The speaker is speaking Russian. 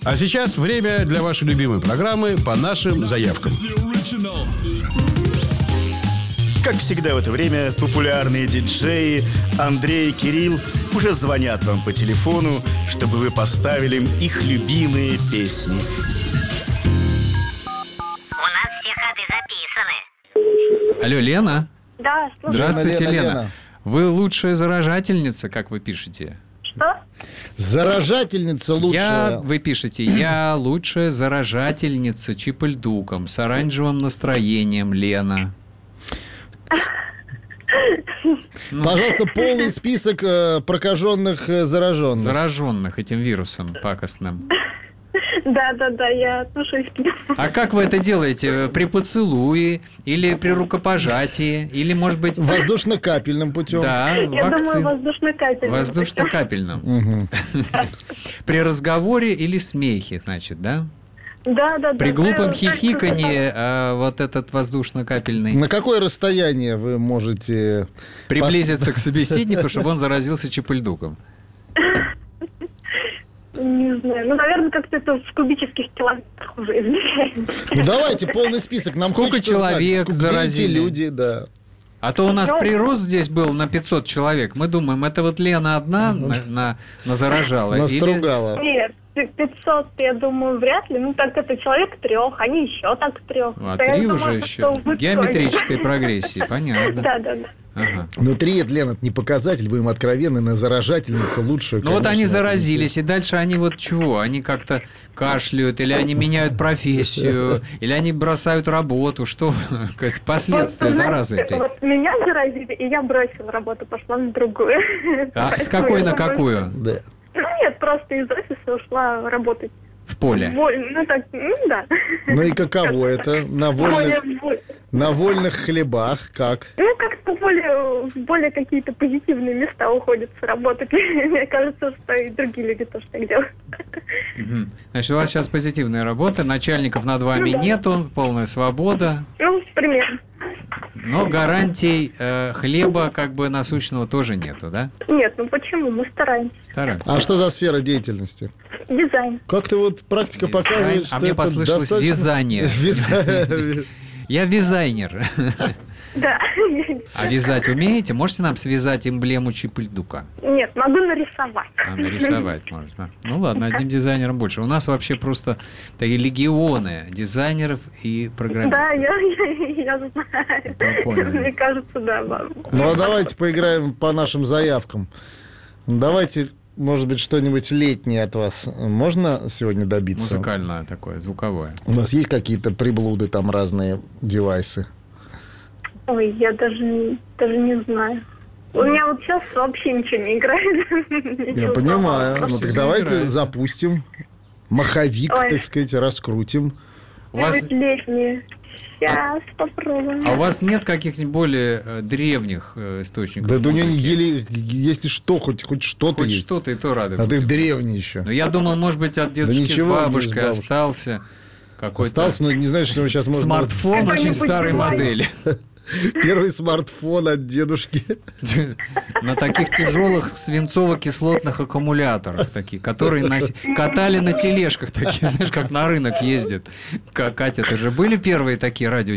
А сейчас время для вашей любимой программы «По нашим заявкам». Как всегда в это время популярные диджеи Андрей и Кирилл уже звонят вам по телефону, чтобы вы поставили им их любимые песни. У нас все ходы записаны. Алло, Лена? Да, слушай. Здравствуйте, Лена, Лена. Лена. Вы лучшая заражательница, как вы пишете. Что? Заражательница лучшая. Вы пишете, я лучшая заражательница чипальдуком с оранжевым настроением, Лена. Пожалуйста, полный список прокаженных зараженных. Зараженных этим вирусом пакостным. Да, я слушаюсь. А как вы это делаете? При поцелуе? Или при рукопожатии? Или, может быть... Воздушно-капельным путем. Да, Я думаю, воздушно-капельным. Воздушно-капельным. Мгм. При разговоре или смехе, значит, да? Да. При глупом Да, хихиканье вот этот воздушно-капельный На какое расстояние вы можете... приблизиться к собеседнику, чтобы он заразился чипальдуком? Не знаю. Наверное, как-то это в кубических километрах уже измеряется. Ну, давайте полный список. Нам Сколько хочется знать, человек где эти заразили? люди, да. А то у нас прирост здесь был на 500 человек. Мы думаем, это вот Лена одна заражала? Настругала. Нет, 500, я думаю, вряд ли. Ну, так это человек 3, они еще так 3. А 3 уже еще. В геометрической прогрессии, понятно. Да. Ага. Но 3, это, Лен, это не показатель, будем откровенны, на заражательницу лучшую. Ну вот они конечно, заразились, и дальше они вот чего? Они как-то кашляют, или они меняют профессию, или они бросают работу. Что последствия заразы этой? Вот меня заразили, и я бросила работу, пошла на другую. А с какой на какую? Да. Ну, нет, просто из офиса ушла работать. В поле. Да. Ну и каково это? На вольных хлебах как? Ну, как-то в более какие-то позитивные места уходят работать. Мне кажется, что и другие люди тоже так делают. Мгм. Значит, у вас сейчас позитивная работа, начальников над вами нету, полная свобода, Ну, примерно. но гарантий хлеба как бы насущного тоже нету, да? Нет, ну почему? Мы стараемся. Стараемся. А что за сфера деятельности? Дизайн. Как-то вот практика Дизайн. показывает, А что мне это послышалось достаточно... вязание. Я вязайнер. Да. А вязать умеете? Можете нам связать эмблему чипальдука? Нет, могу нарисовать. Нарисовать можно. Ну ладно, одним дизайнером больше. У нас вообще просто такие легионы дизайнеров и программистов. Да, я знаю. Это понял. Мне кажется, да. Ну а давайте поиграем по нашим заявкам. Давайте, может быть, что-нибудь летнее от вас можно сегодня добиться? Музыкальное такое, звуковое. У вас есть какие-то приблуды, там разные девайсы? Ой, я даже не знаю. У меня вот сейчас вообще ничего не играет. Я понимаю. Ну Вообще так не давайте играет. запустим. Маховик, Ой. так сказать, раскрутим. У вас, Летние. Сейчас попробуем. а у вас нет каких-нибудь более древних источников Да у нее музыки? еле, если что, хоть что-то Хоть есть. что-то, и то рады А ты будем. древний еще. Но я думал, может быть, от дедушки с ничего, бабушкой без бабушки. остался какой-то Остался, но не знаешь, что сейчас можно... смартфон очень Какой-нибудь старой бывает. модели. Первый смартфон от дедушки. На таких тяжелых свинцово-кислотных аккумуляторах, такие, которые катали на тележках, такие, знаешь, как на рынок ездят. Катя, это же были первые такие радио